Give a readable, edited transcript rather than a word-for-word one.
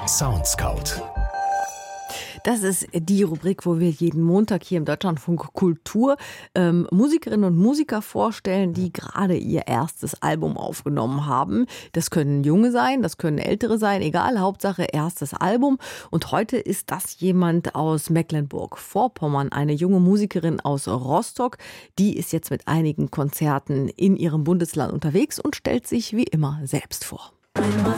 Soundscout. Das ist die Rubrik, wo wir jeden Montag hier im Deutschlandfunk Kultur Musikerinnen und Musiker vorstellen, die gerade ihr erstes Album aufgenommen haben. Das können Junge sein, das können Ältere sein, egal, Hauptsache erstes Album. Und heute ist das jemand aus Mecklenburg-Vorpommern, eine junge Musikerin aus Rostock. Die ist jetzt mit einigen Konzerten in ihrem Bundesland unterwegs und stellt sich wie immer selbst vor. Einmal